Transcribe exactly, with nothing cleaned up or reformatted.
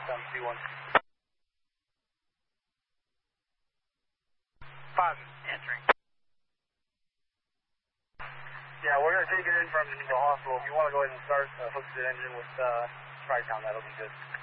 Southbound two one. Five, answering. Yeah, we're going to take it in from the hospital. If you want to go ahead and start uh, hook the engine with uh, Tri-Town, that'll be good.